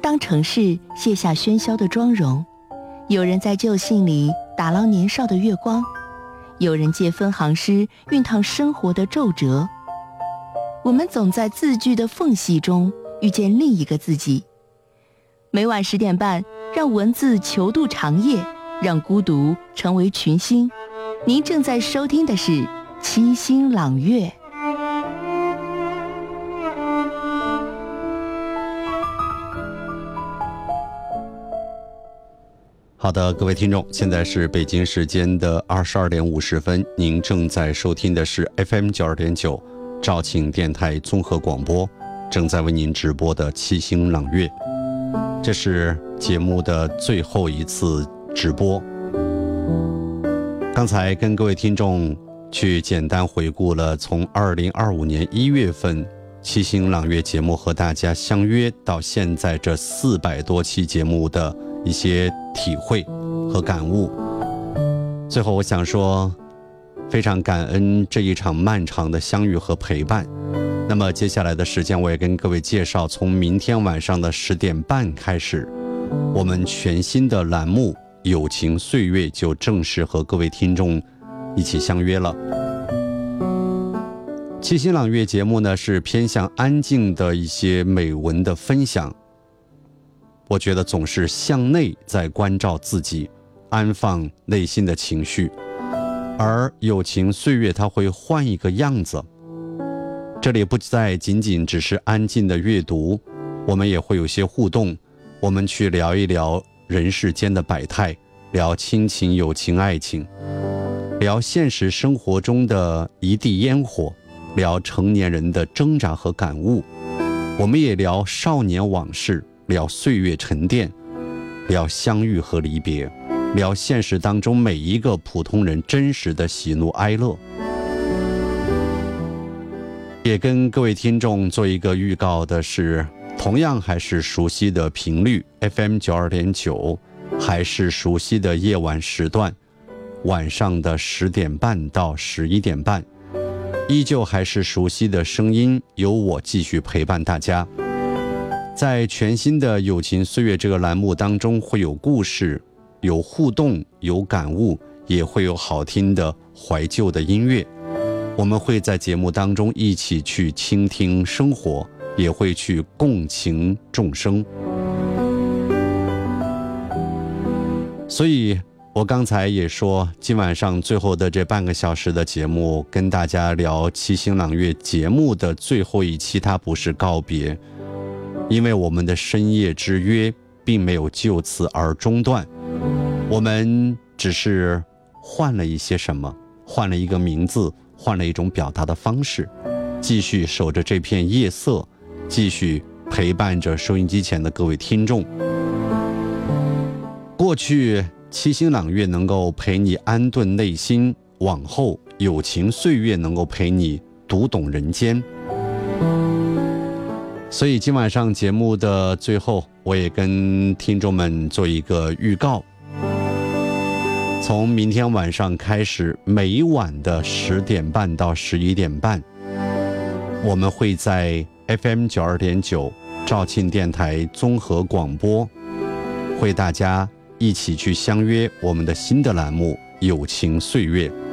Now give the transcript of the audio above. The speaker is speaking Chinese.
当城市卸下喧嚣的妆容，有人在旧信里打捞年少的月光，有人借分行诗熨烫生活的皱褶。我们总在字句的缝隙中遇见另一个自己。每晚10点半，让文字囚渡长夜，让孤独成为群星。您正在收听的是七星朗月。 好的，各位听众，现在是北京时间的22点50分，您正在收听的是 FM 92.9肇庆电台综合广播，正在为您直播的七星朗月。这是节目的最后一次直播。刚才跟各位听众去简单回顾了从2025年1月份七星朗月节目和大家相约到现在这400多期节目的一些体会和感悟。最后我想说，非常感恩这一场漫长的相遇和陪伴。那么接下来的时间，我也跟各位介绍，从明天晚上的10点半开始，我们全新的栏目友情岁月就正式和各位听众一起相约了。七星朗月节目呢，是偏向安静的一些美文的分享，我觉得总是向内在关照自己，安放内心的情绪。而友情岁月它会换一个样子，这里不再仅仅只是安静的阅读，我们也会有些互动，我们去聊一聊人世间的百态，聊亲情、友情、爱情，聊现实生活中的一地烟火，聊成年人的挣扎和感悟，我们也聊少年往事，聊岁月沉淀，聊相遇和离别，聊现实当中每一个普通人真实的喜怒哀乐。也跟各位听众做一个预告的是，同样还是熟悉的频率 FM 92.9，还是熟悉的夜晚时段，晚上的10点半到11点半，依旧还是熟悉的声音，由我继续陪伴大家。在全新的友情岁月这个栏目当中，会有故事，有互动，有感悟，也会有好听的怀旧的音乐。我们会在节目当中一起去倾听生活，也会去共情众生。所以我刚才也说，今晚上最后的这半个小时的节目，跟大家聊七星朗月节目的最后一期，它不是告别，因为我们的深夜之约并没有就此而中断，我们只是换了一些什么，换了一个名字，换了一种表达的方式，继续守着这片夜色，继续陪伴着收音机前的各位听众。过去七星朗月能够陪你安顿内心，往后友情岁月能够陪你读懂人间。所以今晚上节目的最后，我也跟听众们做一个预告，从明天晚上开始，每晚的10点半到11点半，我们会在 FM 92.9肇庆电台综合广播，会大家一起去相约我们的新的栏目友情岁月。